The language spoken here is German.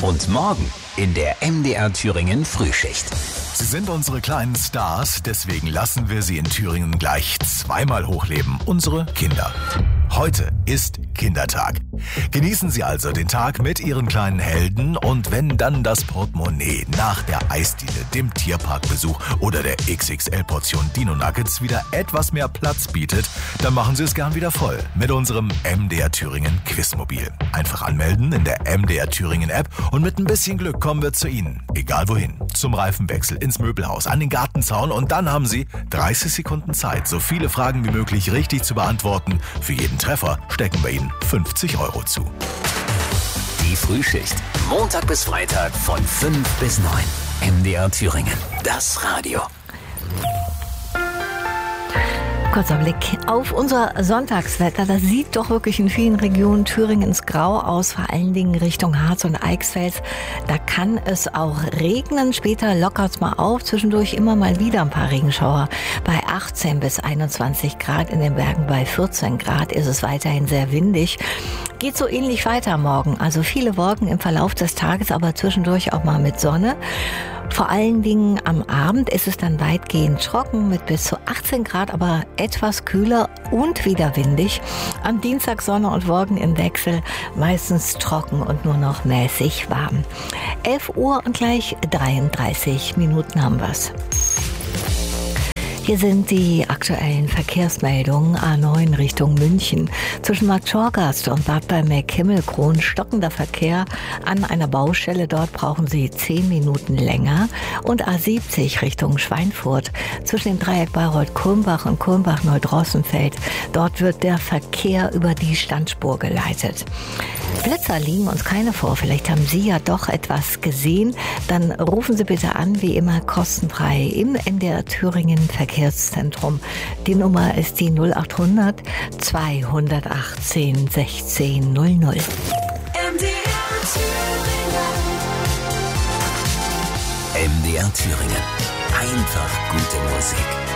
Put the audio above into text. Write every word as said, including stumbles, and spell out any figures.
Und morgen in der M D R Thüringen Frühschicht. Sie sind unsere kleinen Stars, deswegen lassen wir sie in Thüringen gleich zweimal hochleben. Unsere Kinder. Heute ist Kindertag. Genießen Sie also den Tag mit Ihren kleinen Helden und wenn dann das Portemonnaie nach der Eisdiele, dem Tierparkbesuch oder der X X L-Portion Dino Nuggets wieder etwas mehr Platz bietet, dann machen Sie es gern wieder voll mit unserem M D R Thüringen Quizmobil. Einfach anmelden in der M D R Thüringen App und mit ein bisschen Glück kommen wir zu Ihnen. Egal wohin. Zum Reifenwechsel, ins Möbelhaus, an den Gartenzaun und dann haben Sie dreißig Sekunden Zeit, so viele Fragen wie möglich richtig zu beantworten. Für jeden Treffer stecken wir Ihnen fünfzig Euro zu. Die Frühschicht. Montag bis Freitag von fünf bis neun. M D R Thüringen. Das Radio. Kurzer Blick auf unser Sonntagswetter. Das sieht doch wirklich in vielen Regionen Thüringens grau aus, vor allen Dingen Richtung Harz und Eichsfeld. Da kann es auch regnen. Später lockert es mal auf. Zwischendurch immer mal wieder ein paar Regenschauer. Bei achtzehn bis einundzwanzig Grad, in den Bergen bei vierzehn Grad ist es weiterhin sehr windig. Geht so ähnlich weiter morgen. Also viele Wolken im Verlauf des Tages, aber zwischendurch auch mal mit Sonne. Vor allen Dingen am Abend ist es dann weitgehend trocken mit bis zu achtzehn Grad, aber etwas kühler und wieder windig. Am Dienstag Sonne und Wolken im Wechsel, meistens trocken und nur noch mäßig warm. elf Uhr und gleich dreiunddreißig Minuten haben wir's. Hier sind die aktuellen Verkehrsmeldungen. A neun Richtung München. Zwischen Marktschorgast und Bad Bermeck-Himmelkron stockender Verkehr an einer Baustelle. Dort brauchen Sie zehn Minuten länger. Und A siebzig Richtung Schweinfurt. Zwischen dem Dreieck Bayreuth-Kulmbach und Kulmbach-Neudrossenfeld. Dort wird der Verkehr über die Standspur geleitet. Blitzer liegen uns keine vor. Vielleicht haben Sie ja doch etwas gesehen. Dann rufen Sie bitte an, wie immer kostenfrei im M D R Thüringen Verkehrszentrum. Die Nummer ist die null acht hundert zweihundertachtzehn sechzehn null null. M D R Thüringen. Einfach gute Musik.